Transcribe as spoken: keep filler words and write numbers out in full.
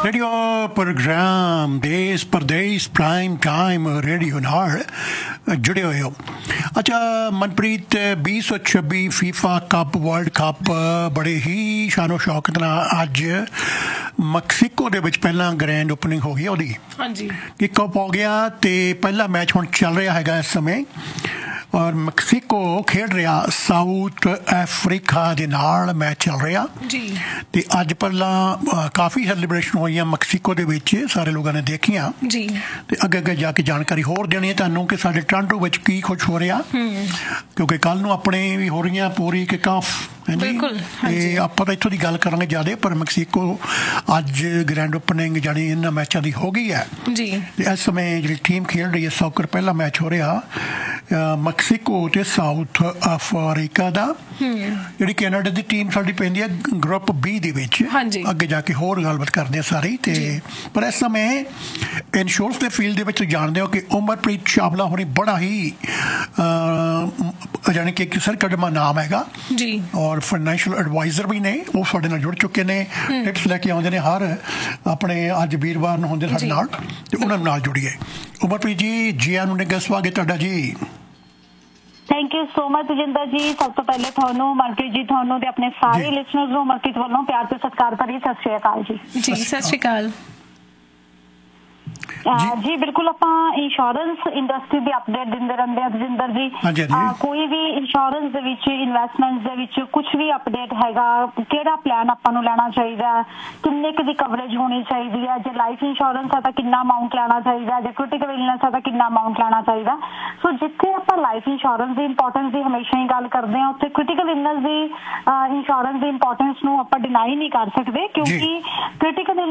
Radio programme देश परदेश prime time radio नाल जुड़े हुए हो। अच्छा मनप्रीत, बीस सौ छब्बी फीफा कप वर्ल्ड कप बड़े ही शानो शौकत नाल अज मैक्सीको दे विच पहला ग्रैंड ओपनिंग हो गई ਉਹਦੀ। ਹਾਂਜੀ किक ऑफ हो गया ਤੇ ਪਹਿਲਾ मैच ਹੁਣ ਚੱਲ ਰਿਹਾ ਹੈਗਾ ਇਸ ਸਮੇਂ ਔਰ ਮੈਕਸੀਕੋ ਖੇਡ ਰਿਹਾ ਸਾਊਥ ਅਫਰੀਕਾ ਦੇ ਨਾਲ ਮੈਚ ਚੱਲ ਰਿਹਾ ਜੀ। ਤੇ ਅੱਜ ਪਹਿਲਾਂ ਕਾਫੀ ਸੈਲੀਬ੍ਰੇਸ਼ਨ ਹੋਈਆਂ ਮੈਕਸੀਕੋ ਦੇ ਵਿੱਚ, ਸਾਰੇ ਲੋਕਾਂ ਨੇ ਦੇਖੀਆਂ ਜੀ। ਤੇ ਅੱਗੇ ਅੱਗੇ ਜਾ ਕੇ ਜਾਣਕਾਰੀ ਹੋਰ ਦੇਣੀ ਹੈ ਤੁਹਾਨੂੰ ਕਿ ਸਾਡੇ ਟੋਰਾਂਟੋ ਵਿੱਚ ਕੀ ਕੁਛ ਹੋ ਰਿਹਾ, ਕਿਉਂਕਿ ਕੱਲ ਨੂੰ ਆਪਣੇ ਵੀ ਹੋ ਰਹੀਆਂ ਪੂਰੀ ਕਿਕ ਆਫ। ਬਿਲਕੁਲ। ਤੇ ਆਪਾਂ ਤਾਂ ਇੱਥੋਂ ਦੀ ਗੱਲ ਕਰਾਂਗੇ ਜ਼ਿਆਦਾ, ਪਰ ਮੈਕਸੀਕੋ ਅੱਜ ਗ੍ਰੈਂਡ ਓਪਨਿੰਗ ਜਾਣੀ ਇਹਨਾਂ ਮੈਚਾਂ ਦੀ ਹੋ ਗਈ ਹੈ ਜੀ। ਤੇ ਇਸ ਸਮੇਂ ਜਿਹੜੀ ਟੀਮ ਖੇਡ ਰਹੀ ਹੈ ਸੌਕਰ, ਪਹਿਲਾ ਮੈਚ ਹੋ ਰਿਹਾ ਮੈਕਸੀਕੋ ਤੇ ਸਾਊਥ ਅਫਰੀਕਾ ਦਾ। ਜਿਹੜੀ ਕੈਨੇਡਾ ਦੀ ਟੀਮ ਸਾਡੀ ਪੈਂਦੀ ਹੈ ਗਰੁੱਪ ਬੀ ਦੇ ਵਿੱਚ। ਅੱਗੇ ਜਾ ਕੇ ਹੋਰ ਗੱਲਬਾਤ ਕਰਦੇ ਆ ਸਾਰੀ। ਤੇ ਪਰ ਇਸ ਸਮੇਂ ਇੰਸ਼ੋਰੈਂਸ ਦੇ ਫੀਲਡ ਦੇ ਵਿੱਚ ਜਾਣਦੇ ਹੋ ਕਿ ਉਮਰਪ੍ਰੀਤ ਚਾਵਲਾ ਹੋਣੀ ਬੜਾ ਹੀ ਜਾਣੀ ਕਿ ਇੱਕ ਸਰਕੜਮਾ ਨਾਮ ਹੈਗਾ ਜੀ, ਔਰ ਫਾਈਨੈਂਸ਼ੀਅਲ ਐਡਵਾਈਜ਼ਰ ਵੀ ਨੇ, ਉਹ ਸਾਡੇ ਨਾਲ ਜੁੜ ਚੁੱਕੇ ਨੇ, ਟਿਪਸ ਲੈ ਕੇ ਆਉਂਦੇ ਨੇ ਹਰ ਆਪਣੇ ਅੱਜ ਵੀਰਵਾਰ ਨੂੰ ਹੁੰਦੇ ਸਾਡੇ ਨਾਲ, ਤੇ ਉਹਨਾਂ ਨਾਲ ਜੁੜੀਏ। ਉਮਰਪ੍ਰੀਤ ਜੀ ਜੀ ਆਇਆਂ ਨੂੰ ਨੇ ਸਵਾਗਤ ਤੁਹਾਡਾ ਜੀ। Thank you so much Jinder ਜੀ। ਸਭ ਤੋਂ ਪਹਿਲੇ ਤੁਹਾਨੂੰ ਮਨਪ੍ਰੀਤ ਜੀ, ਤੁਹਾਨੂੰ ਤੇ ਆਪਣੇ ਸਾਰੇ ਲਿਸਨਰਸ ਨੂੰ ਮਨਪ੍ਰੀਤ ਵੱਲੋਂ ਪਿਆਰ ਤੇ ਸਤਿਕਾਰ ਭਰੀ ਸਤਿ ਸ਼੍ਰੀ ਅਕਾਲ ਜੀ। ਜੀ ਸਤਿ ਸ਼੍ਰੀ ਅਕਾਲ ਜੀ। ਬਿਲਕੁਲ ਆਪਾਂ ਇੰਸ਼ੋਰੈਂਸ ਇੰਡਸਟਰੀ ਦੀ ਅਪਡੇਟ ਦਿੰਦੇ ਰਹਿੰਦੇ ਹਾਂ ਜਿੰਦਰ ਜੀ। ਕੋਈ ਵੀ ਇੰਸ਼ੋਰੈਂਸ ਦੇ ਵਿੱਚ ਇਨਵੈਸਟਮੈਂਟ ਦੇ ਵਿੱਚ ਕੁਝ ਵੀ ਅਪਡੇਟ ਹੈਗਾ, ਕਿਹੜਾ ਪਲਾਨ ਆਪਾਂ ਨੂੰ ਲੈਣਾ ਚਾਹੀਦਾ, ਕਿੰਨੇ ਕੁ ਦੀ ਕਵਰੇਜ ਹੋਣੀ ਚਾਹੀਦੀ ਹੈ, ਜੇ ਲਾਈਫ ਇੰਸ਼ੋਰੈਂਸ ਹੈ ਤਾਂ ਕਿੰਨਾ ਅਮਾਊਂਟ ਲੈਣਾ ਚਾਹੀਦਾ, ਜੇ ਕ੍ਰਿਟੀਕਲ ਇਲਨੈਸ ਹੈ ਤਾਂ ਕਿੰਨਾ ਅਮਾਊਂਟ ਲੈਣਾ ਚਾਹੀਦਾ। ਸੋ ਜਿੱਥੇ ਆਪਾਂ ਲਾਈਫ ਇੰਸ਼ੋਰੈਂਸ ਦੀ ਇੰਪੋਰਟੈਂਸ ਦੀ ਹਮੇਸ਼ਾ ਹੀ ਗੱਲ ਕਰਦੇ ਹਾਂ, ਉੱਥੇ ਕ੍ਰਿਟੀਕਲ ਇਲਨੈਸ ਦੀ ਇੰਸ਼ੋਰੈਂਸ ਦੀ ਇੰਪੋਰਟੈਂਸ ਨੂੰ ਆਪਾਂ ਡਿਨਾਈ ਨਹੀਂ ਕਰ ਸਕਦੇ, ਕਿਉਂਕਿ ਕ੍ਰਿਟੀਕਲ